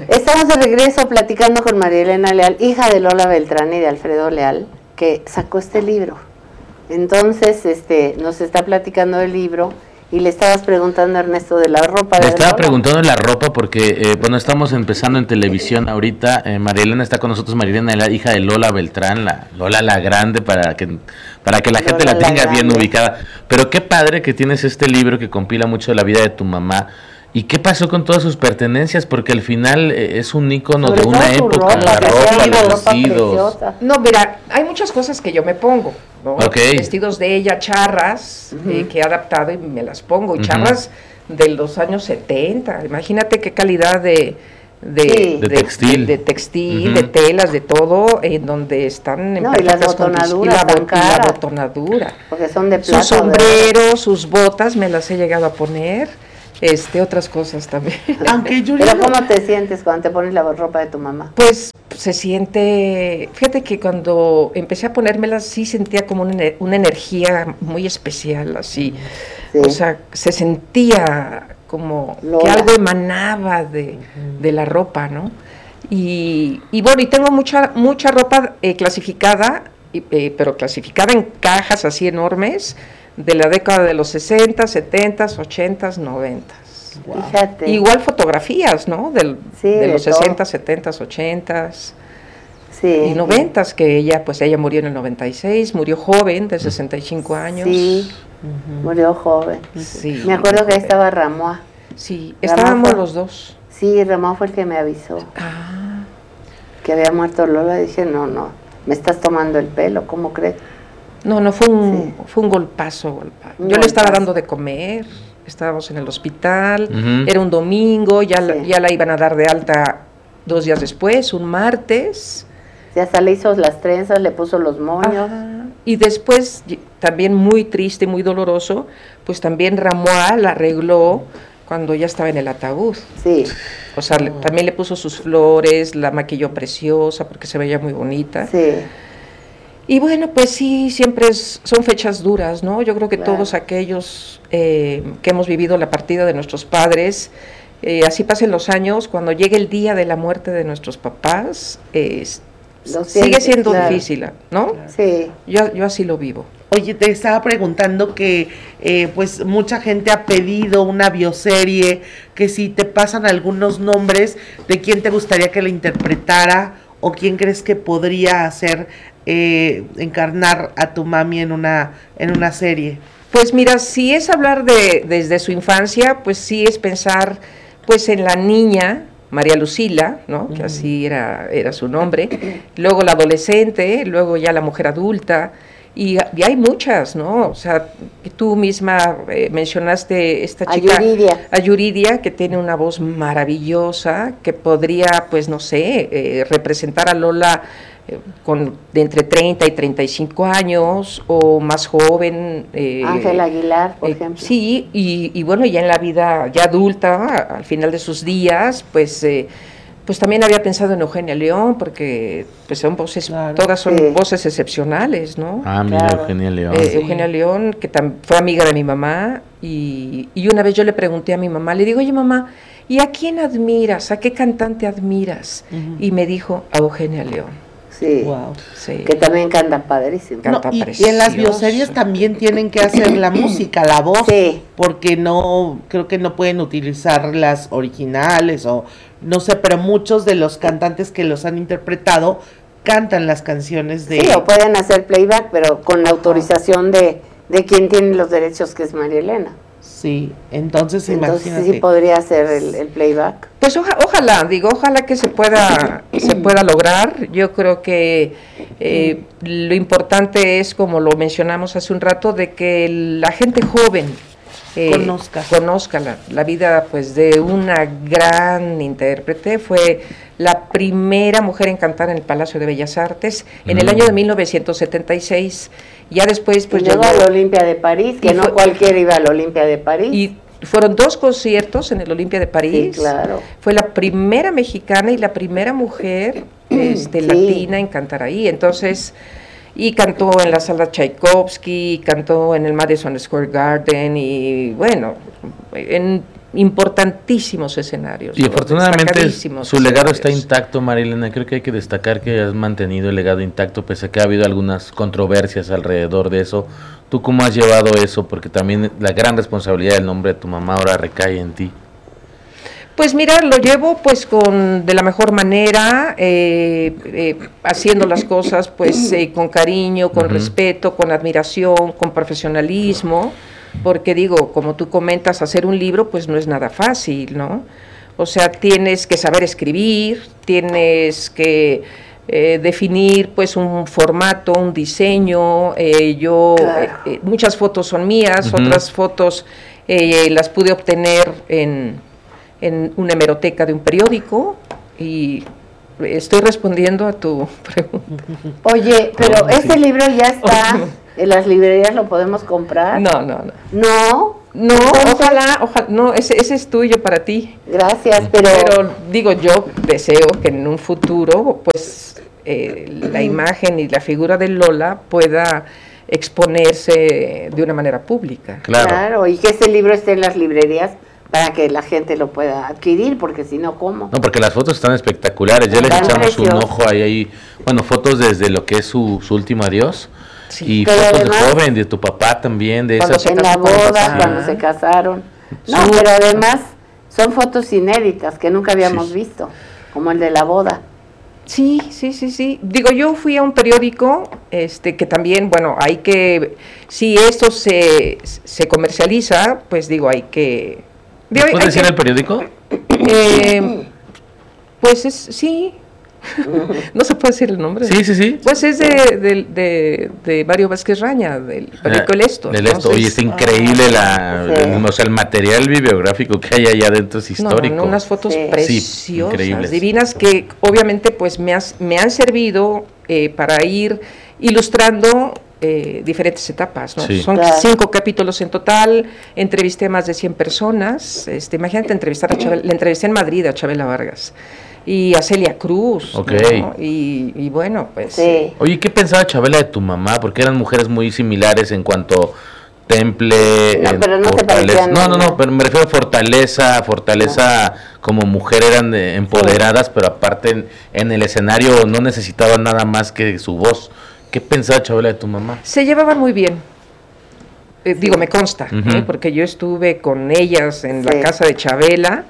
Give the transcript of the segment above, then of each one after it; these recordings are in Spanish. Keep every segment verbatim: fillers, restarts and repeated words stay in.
Estamos de regreso platicando con María Elena Leal, hija de Lola Beltrán y de Alfredo Leal, que sacó este libro. Entonces, este, nos está platicando el libro y le estabas preguntando a Ernesto de la ropa. Le de estaba Lola. preguntando de la ropa porque, eh, bueno, estamos empezando en televisión ahorita. Eh, María Elena está con nosotros, María Elena, la hija de Lola Beltrán, la Lola la Grande, para que para que la gente Lola la tenga la bien Grande. ubicada. Pero qué padre que tienes este libro que compila mucho de la vida de tu mamá. ¿Y qué pasó con todas sus pertenencias? Porque al final eh, es un ícono Sobre de una todo su época, ropa, la que ropa, era una los ropa vestidos. preciosa. No, mira, hay muchas cosas que yo me pongo, ¿no? Ok. Vestidos de ella, charras, Ujú. eh, que he adaptado y me las pongo, y Ujú. charras de los años setenta, imagínate qué calidad de... De, Sí. De textil. de, de textil, Ujú. de telas, de todo, en donde están en No, y las perfectas condiciones. botonaduras Y la, tan bot- y la caras. botonadura. Porque son de plata. Sus sombreros, sus botas, me las he llegado a poner, este, otras cosas también. Aunque yo Pero ¿cómo te sientes cuando te pones la ropa de tu mamá? Pues se siente, fíjate que cuando empecé a ponérmelas sí sentía como una, ener- una energía muy especial, así, Sí. o sea, se sentía como Lola. que algo emanaba de, de la ropa, ¿no? Y, y bueno, y tengo mucha mucha ropa eh, clasificada, y, eh, pero clasificada en cajas así enormes, de la década de los sesenta, setenta, ochenta, noventa. Wow. Fíjate. Igual fotografías, ¿no? Del, Sí, de de los todo. sesenta, setenta, ochenta Sí. y noventas, que ella, pues ella murió en el noventa y seis, murió joven, de sesenta y cinco años. Sí, murió joven. Sí, Me acuerdo que ahí joven. estaba Ramón. Sí, Ramón estábamos fue- los dos. Sí, Ramón fue el que me avisó Ah, que había muerto Lola. Dije, no, no, me estás tomando el pelo, ¿cómo crees? no, no, fue un, Sí. fue un golpazo, golpa- Un Yo le estaba golpazo. dando de comer, estábamos en el hospital, Ujú. era un domingo, ya, la, Sí. ya la iban a dar de alta dos días después, un martes. Ya hasta le hizo las trenzas, le puso los moños. Ajá. Y después, y- también muy triste, muy doloroso, pues también Ramón la arregló cuando ya estaba en el ataúd. Sí, O sea, le- también le puso sus flores, la maquilló preciosa porque se veía muy bonita. sí. Y bueno, pues sí, siempre es- son fechas duras, ¿no? Yo creo que Claro. todos aquellos eh, que hemos vivido la partida de nuestros padres, eh, así pasen los años, cuando llegue el día de la muerte de nuestros papás, eh, s- Lo sigue sientes, siendo claro. difícil, ¿no? Sí, Yo, yo así lo vivo. Oye, te estaba preguntando que eh, pues mucha gente ha pedido una bioserie, que si te pasan algunos nombres de quién te gustaría que la interpretara o quién crees que podría hacer eh, encarnar a tu mami en una en una serie. Pues mira, si es hablar de desde su infancia, pues sí es pensar pues en la niña María Lucila, ¿no? Que así era era su nombre. Luego la adolescente, luego ya la mujer adulta. Y, y hay muchas, ¿no? O sea, tú misma eh, mencionaste esta A chica, Yuridia. a Yuridia, que tiene una voz maravillosa, que podría, pues no sé, eh, representar a Lola eh, con de entre treinta y treinta y cinco años o más joven. eh, Ángel Aguilar, por eh, ejemplo. Sí, y, y bueno, ya en la vida ya adulta, a- al final de sus días, pues eh, pues también había pensado en Eugenia León, porque pues son voces, Claro. todas son Sí. voces excepcionales, ¿no? Ah, mira, Claro. Eugenia León. Eh, sí. Eugenia León, que tam- fue amiga de mi mamá, y, y una vez yo le pregunté a mi mamá, le digo, oye mamá, ¿y a quién admiras? ¿A qué cantante admiras? Ujú. Y me dijo, a Eugenia León. Sí, Wow. Sí. que también canta padrísimo. Canta No, y, y en las precioso. bioseries también tienen que hacer la música, la voz, Sí. porque no, creo que no pueden utilizar las originales o no sé, pero muchos de los cantantes que los han interpretado cantan las canciones de... Sí, o pueden hacer playback, pero con la autorización de, de quien tiene los derechos, que es María Elena. Sí, entonces, Entonces imagínate. sí podría hacer el, el playback. Pues oja- ojalá, digo, ojalá que se pueda, se pueda lograr. Yo creo que eh, lo importante es, como lo mencionamos hace un rato, de que la gente joven eh, Conozca. conozca la, la vida pues de una gran intérprete. Fue la primera mujer en cantar en el Palacio de Bellas Artes en el Mm. año de mil novecientos setenta y seis. Ya después pues y luego llegó- a la Olimpia de París, que y no fue- cualquiera iba a la Olimpia de París. y fueron dos conciertos en el Olimpia de París. Sí, claro. Fue la primera mexicana y la primera mujer este, Sí. latina en cantar ahí. Entonces, y cantó en la sala Tchaikovsky, cantó en el Madison Square Garden y bueno, en importantísimos escenarios. Y afortunadamente destacadísimos su legado está escenarios. intacto, Marilena. Creo que hay que destacar que has mantenido el legado intacto, pese a que ha habido algunas controversias alrededor de eso. ¿Tú cómo has llevado eso? Porque también la gran responsabilidad del nombre de tu mamá ahora recae en ti. Pues mira, lo llevo pues con de la mejor manera, eh, eh, haciendo las cosas pues eh, con cariño, con Ujú. respeto, con admiración, con profesionalismo, porque digo, como tú comentas, hacer un libro pues no es nada fácil, ¿no? O sea, tienes que saber escribir, tienes que eh, definir pues un formato, un diseño, eh, yo, Claro. eh, eh, muchas fotos son mías, Ujú. otras fotos eh, las pude obtener en en una hemeroteca de un periódico y estoy respondiendo a tu pregunta. Oye, pero Oh, ese sí. libro ya está en las librerías, ¿lo podemos comprar? No, no, no. No. No, Entonces, ojalá, ojalá, no, ese, ese es tuyo para ti. Gracias, pero, Pero digo, yo deseo que en un futuro, pues, eh, la imagen y la figura de Lola pueda exponerse de una manera pública. Claro. claro, y que ese libro esté en las librerías para que la gente lo pueda adquirir, porque si no, ¿cómo? No, porque las fotos están espectaculares. Ya les Están echamos un preciosas. ojo ahí, ahí. Bueno, fotos desde lo que es su, su último adiós. Sí. Y Pero fotos además- de joven, de tu papá también, de Cuando esas. se En la casó con boda, papá. cuando se casaron. No, Sí. pero además son fotos inéditas que nunca habíamos Sí. visto, como el de la boda. Sí, sí, sí, sí. Digo, yo fui a un periódico, este, que también, bueno, hay que, si esto se, se comercializa, pues digo, hay que... digo, hay- ¿Puedes hay decir que- el periódico? eh, pues es, sí, no se puede decir el nombre. Sí, sí, sí. Pues es de, de, de, de Mario Vázquez Raña, del periódico El Esto. El Esto. Oye, Entonces, está increíble la, Sí. el, o sea, el material bibliográfico que hay allá adentro es no, histórico. no, unas fotos Sí. preciosas, Sí, increíbles. divinas, que obviamente pues me, has- me han servido eh, para ir ilustrando eh, diferentes etapas, ¿no? Sí. Son Claro. cinco capítulos en total, entrevisté a más de cien personas, este, imagínate entrevistar a Chabela, le entrevisté en Madrid a Chabela Vargas y a Celia Cruz, Ok. ¿no? y, y bueno, pues... Sí. Oye, ¿qué pensaba Chabela de tu mamá? Porque eran mujeres muy similares en cuanto temple, No, en pero no se fortaleza. parecían No, no, nada. no, pero me refiero a fortaleza, fortaleza como mujer eran eh, empoderadas, pero aparte en, en el escenario no necesitaban nada más que su voz. ¿Qué pensaba Chabela de tu mamá? Se llevaban muy bien. Eh, digo, me consta, Ujú. ¿eh? Porque yo estuve con ellas en Sí. la casa de Chabela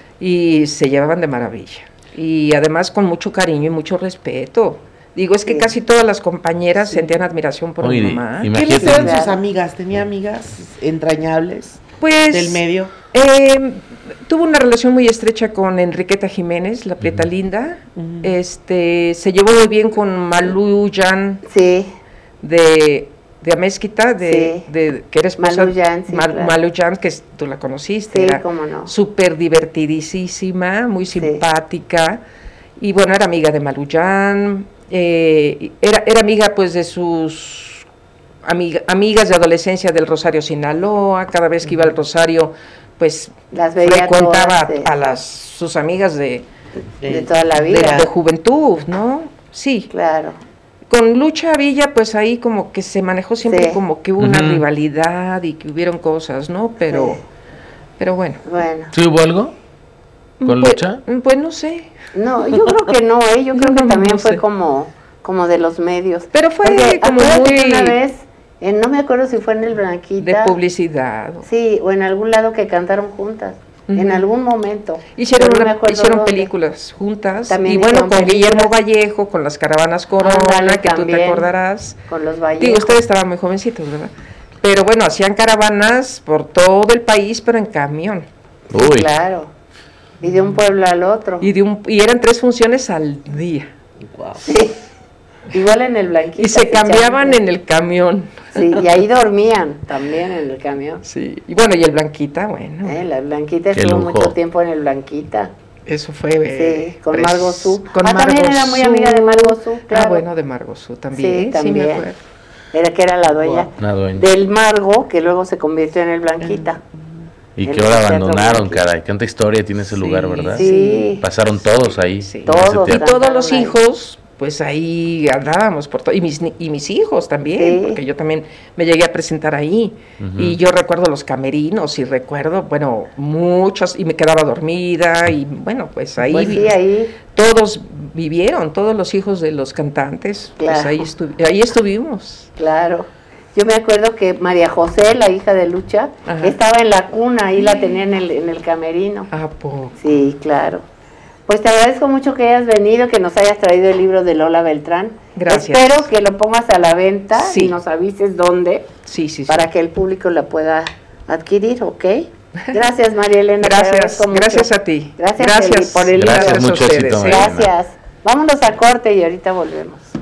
y se llevaban de maravilla. Y además con mucho cariño y mucho respeto. Digo, es que Sí. casi todas las compañeras sentían admiración por Oye, mi mamá. y- ¿Quiénes Imagínate. eran sus Claro. amigas? ¿Tenía amigas entrañables Pues del medio? eh, tuvo una relación muy estrecha con Enriqueta Jiménez, la Prieta Linda. Ujú. Este, se llevó muy bien con Malú Yan Sí, de, de Amezquita, de, Sí. de- que era esposa Malú Yan, sí, Mal- claro. Malú Yan, que es- tú la conociste, sí, era cómo no. súper divertidísima, muy Sí. simpática, y bueno, era amiga de Malú Yan, eh, era, era amiga pues de sus amiga- amigas de adolescencia del Rosario Sinaloa, cada vez que iba al Rosario, pues Las veía frecuentaba todas, sí. a las sus amigas de, De toda la de, vida. de juventud, ¿no? Sí. Claro. Con Lucha Villa, pues ahí como que se manejó siempre Sí. como que hubo una Ujú. rivalidad y que hubieron cosas, ¿no? Pero, Sí. pero bueno. Bueno. ¿Sí hubo algo con Pues- Lucha? Pues no sé. No, yo creo que no, ¿eh? Yo creo No, que también no fue sé. como, como de los medios. Pero fue Porque como acuérdate que muy una vez, eh, no me acuerdo si fue en el de Blanquita. publicidad. Sí, o en algún lado que cantaron juntas. Ujú. En algún momento. Hicieron, Pero no me una- acuerdo hicieron dónde. películas juntas. También y bueno, hicieron con Guillermo películas. Vallejo, con las caravanas Corona, Ándale, que tú te también. acordarás. Con los Valles. Digo, ustedes estaban muy jovencitos, ¿verdad? Pero bueno, hacían caravanas por todo el país, pero en camión. Uy, Claro. Y de un pueblo al otro. Y, de un, y eran tres funciones al día. Wow. Sí. Igual en el Blanquita. Y se cambiaban echaban- en el camión. Sí, y ahí dormían también en el camión. Sí. Y bueno, y el Blanquita, bueno. Eh, La Blanquita Qué estuvo lujo. mucho tiempo en el Blanquita. Eso fue. eh, Sí, con pres- Margot Su. Con Ah, también era muy amiga de Margot Su, claro. Ah, bueno, de Margot Su también. Sí, Sí, también. me acuerdo. Era que era la dueña. una dueña. Del Margo, que luego se convirtió en el Blanquita. Y el que ahora Teatro abandonaron, Blanquita. caray. Cuánta historia tiene ese Sí, lugar, ¿verdad? Sí. Pasaron todos ahí. Sí. en Todos. ese Y teatro. todos los Ahí. hijos pues ahí andábamos por todo, y mis, y mis hijos también, Sí. porque yo también me llegué a presentar ahí, Ujú. y yo recuerdo los camerinos, y recuerdo, bueno, muchos, y me quedaba dormida, y bueno, pues ahí, Pues sí, ahí. todos vivieron, todos los hijos de los cantantes, Claro. pues ahí, estu- ahí estuvimos. Claro. Yo me acuerdo que María José, la hija de Lucha, Ajá. estaba en la cuna, ahí la tenía en el, en el camerino. ¿A poco? Sí, claro. Pues te agradezco mucho que hayas venido, que nos hayas traído el libro de Lola Beltrán. Gracias. Espero que lo pongas a la venta Sí. y nos avises dónde, Sí, sí, sí. para que el público la pueda adquirir, ¿ok? Gracias, María Elena. te Gracias, agradezco mucho. gracias a ti. Gracias, Gracias Eli, por el Gracias, libro. mucho a ustedes, éxito, ¿eh? María Elena. Gracias. Vámonos a corte y ahorita volvemos.